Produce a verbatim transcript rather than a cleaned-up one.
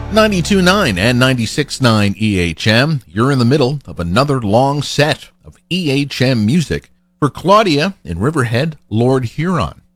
ninety-two point nine and ninety-six point nine E H M. You're in the middle of another long set of E H M music for Claudia in Riverhead, Lord Huron.